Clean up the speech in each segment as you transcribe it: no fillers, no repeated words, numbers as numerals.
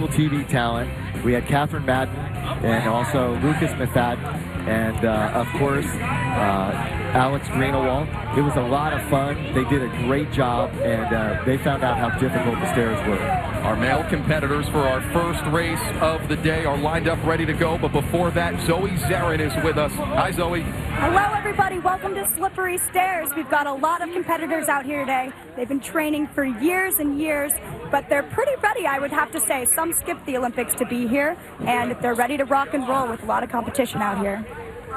local TV talent. We had Catherine Madden and also Lucas Methad and, of course, Alex Greenawalt. It was a lot of fun. They did a great job, and they found out how difficult the stairs were. Our male competitors for our first race of the day are lined up ready to go, but before that, Zoe Zarin is with us. Hi, Zoe. Hello, everybody. Welcome to Slippery Stairs. We've got a lot of competitors out here today. They've been training for years and years, but they're pretty ready, I would have to say. Some skipped the Olympics to be here, and they're ready to rock and roll with a lot of competition out here.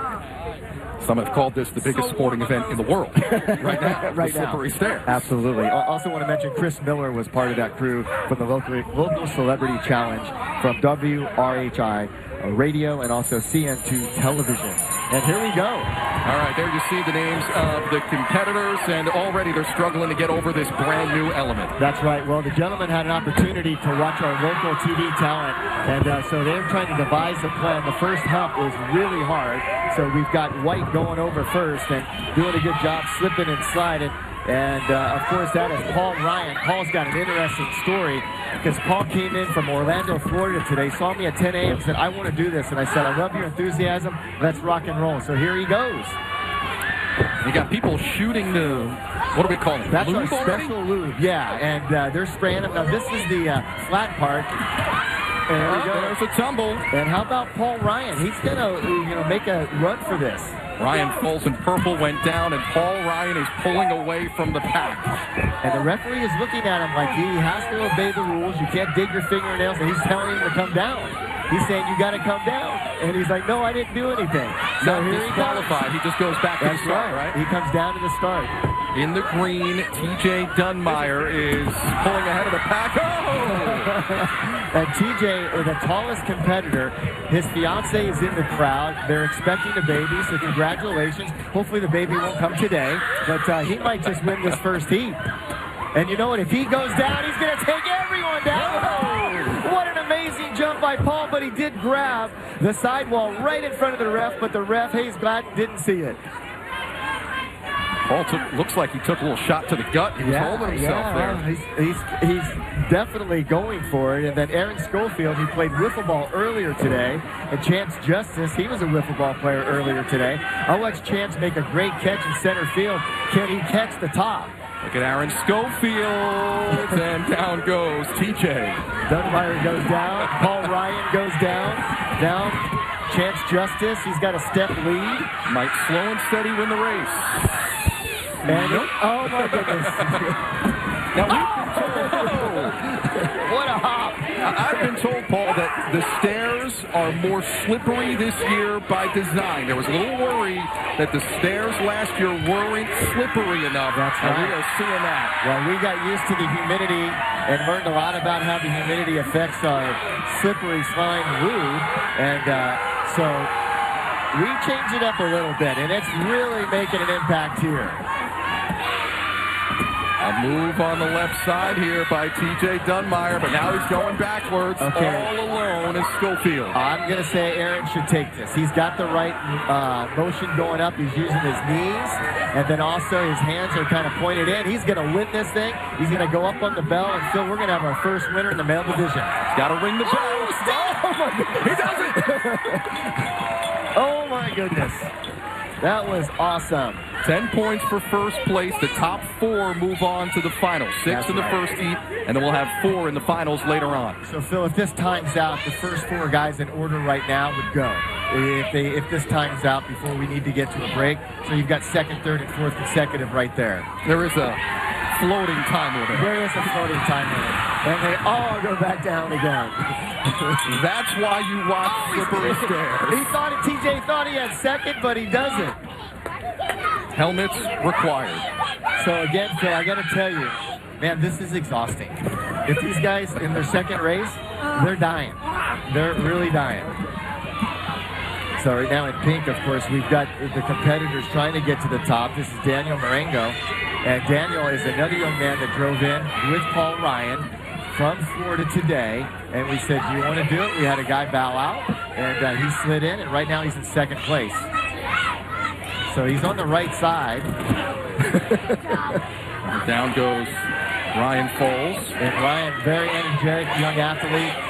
Some have called this the biggest sporting event in the world right now. Right the Slippery Stairs. Absolutely. I also want to mention Chris Miller was part of that crew from the local Celebrity Challenge from WRHI Radio and also CN2 Television. And here we go. All right, there you see the names of the competitors, and already they're struggling to get over this brand new element. That's right. Well, the gentleman had an opportunity to watch our local TV talent, and so they're trying to devise a plan. The first hump was really hard, so we've got White going over first and doing a good job slipping and sliding. And, of course, that is Paul Ryan. Paul's got an interesting story because Paul came in from Orlando, Florida today, saw me at 10 a.m. and said, I want to do this. And I said, I love your enthusiasm. Let's rock and roll. So here he goes. You got people shooting the, what do we call it? That's lube our special lube, yeah. And they're spraying them. Now, this is the flat part. And there's a tumble. And how about Paul Ryan? He's going to make a run for this. Ryan Foles in purple went down, and Paul Ryan is pulling away from the pack. And the referee is looking at him like he has to obey the rules. You can't dig your fingernails, and he's telling him to come down. He's saying, you got to come down. And he's like, no, I didn't do anything. So here he goes. He just goes back to the start, right? He comes down to the start. In the green, TJ Dunmeyer is pulling ahead of the pack. Oh! And TJ, the tallest competitor, his fiance is in the crowd. They're expecting a baby, so congratulations. Hopefully the baby won't come today, but he might just win this first heat. And you know what? If he goes down, he's going to take everyone down. Oh, what an amazing jump by Paul, but he did grab the sidewall right in front of the ref, but the ref, Hayes Gladden, didn't see it. Paul looks like he took a little shot to the gut. He was holding himself there. He's definitely going for it. And then Aaron Schofield, he played wiffle ball earlier today. And Chance Justice, he was a wiffle ball player earlier today. I'll watch Chance make a great catch in center field. Can he catch the top? Look at Aaron Schofield, and down goes TJ. Dunmeyer goes down. Paul Ryan goes down. Down. Chance Justice, he's got a step lead. Might slow and steady win the race. And oh my goodness. What a hop. I've been told, Paul, that the stairs are more slippery this year by design. There was a little worry that the stairs last year weren't slippery enough. That's right. And we are seeing that. Well, we got used to the humidity and learned a lot about how the humidity affects our slippery slime lube. And so we changed it up a little bit, and it's really making an impact here. A move on the left side here by TJ Dunmeyer, but now he's going backwards. Okay. All alone is Schofield. I'm going to say Aaron should take this. He's got the right motion going up. He's using his knees, and then also his hands are kind of pointed in. He's going to win this thing. He's going to go up on the bell, and Phil, we're going to have our first winner in the male division. Got to ring the bell. Oh, my goodness. He does it. Oh, my goodness. That was awesome. 10 points for first place. The top 4 move on to the finals. 6 in the first heat, and then we'll have 4 in the finals later on. So, Phil, if this times out, the first 4 guys in order right now would go. If this times out before we need to get to a break. So you've got second, third, and fourth consecutive right there. There is a floating time limit. There is a floating time limit. And they all go back down again. That's why you watch Slippery Stairs. TJ thought he had second, but he doesn't. Helmets required. So again, Phil, I got to tell you, man, this is exhausting. If these guys in their second race, they're dying. They're really dying. So right now in pink, of course, we've got the competitors trying to get to the top. This is Daniel Marengo. And Daniel is another young man that drove in with Paul Ryan from Florida today. And we said, do you want to do it? We had a guy bow out, and he slid in, and right now he's in second place. So he's on the right side. Down goes Ryan Foles. And Ryan, very energetic young athlete.